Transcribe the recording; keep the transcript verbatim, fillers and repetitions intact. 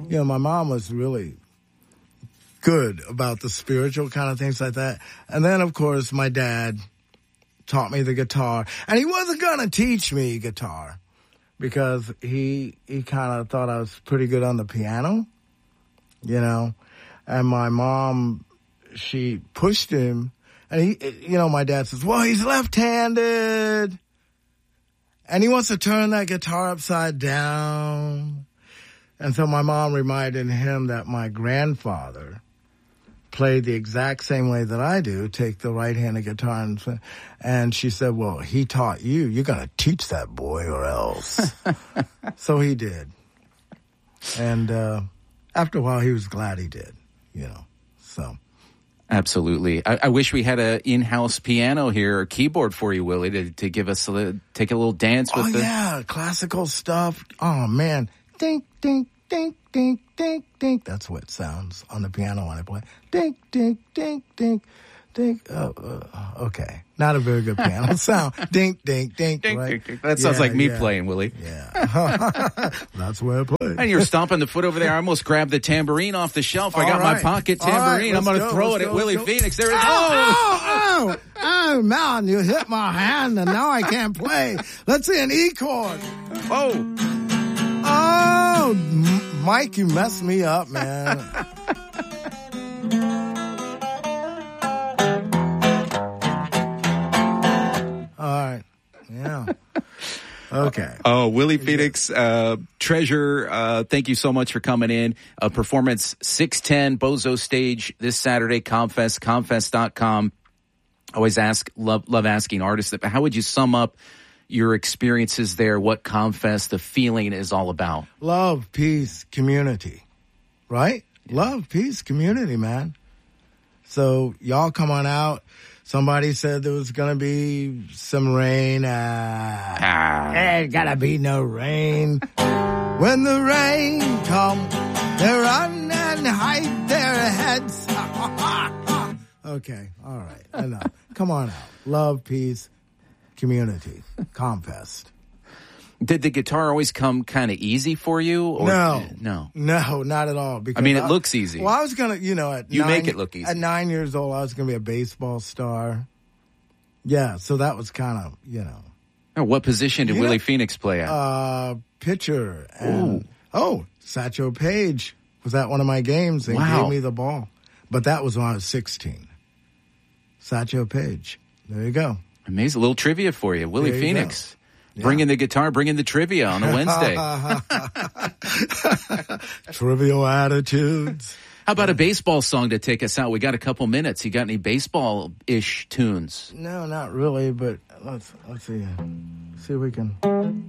you know, my mom was really good about the spiritual kind of things like that. And then, of course, my dad taught me the guitar. And he wasn't going to teach me guitar because he he kind of thought I was pretty good on the piano, you know. And my mom, she pushed him. And, he, you know, my dad says, well, he's left-handed. And he wants to turn that guitar upside down. And so my mom reminded him that my grandfather played the exact same way that I do, take the right-handed guitar. And, and she said, well, he taught you. You're going to teach that boy or else. So he did. And uh, after a while, he was glad he did, you know, so. Absolutely. I, I wish we had an in-house piano here or keyboard for you, Willie, to, to give us a little, take a little dance with oh, the... Oh, yeah, classical stuff. Oh, man. Dink, dink, dink, dink, dink, dink. That's what it sounds on the piano when I play. Dink, dink, dink, dink, dink. Oh, uh, okay. Not a very good piano sound. Dink, dink, dink, dink, right? dink, dink. That sounds yeah, like me yeah. playing, Willie. Yeah. That's where I play. And you're stomping the foot over there. I almost grabbed the tambourine off the shelf. I All got right. my pocket All right, tambourine. I'm going to go, throw it go, at Willie go. Phoenix. There it is. Oh, oh, oh, oh, man, you hit my hand and now I can't play. Let's see an E chord. Oh. Oh, M- Mike, you messed me up, man. All right. Yeah. Okay. Oh, Willie Phoenix, uh, treasure, uh, thank you so much for coming in. Uh, performance six ten Bozo Stage this Saturday, Comfest, comfest dot com. Always ask, love, love asking artists, that, how would you sum up your experiences there, what Comfest, the feeling is all about? Love, peace, community, right? Yeah. Love, peace, community, man. So y'all come on out. Somebody said there was going to be some rain. Uh, ah. There's got to be no rain. When the rain comes, they run and hide their heads. Okay, all right, enough. Come on out. Love, peace, community, Comfest. Did the guitar always come kind of easy for you? Or no. No. No, not at all. Because I mean, it I, looks easy. Well, I was going to, you know, at You nine, make it look easy. At nine years old, I was going to be a baseball star. Yeah, so that was kind of, you know. Oh, what position did Yeah. Willie Phoenix play at? Uh, pitcher. And, Ooh. oh, Satchel Paige was at one of my games and Wow. gave me the ball. But that was when I was sixteen. Satchel Paige. There you go. Amazing. A little trivia for you. Willie There you Phoenix. Yeah. Bring in the guitar, bring in the trivia on a Wednesday. Trivial attitudes. How about a baseball song to take us out? We got a couple minutes. You got any baseball-ish tunes? No, not really, but let's let's see. See if we can.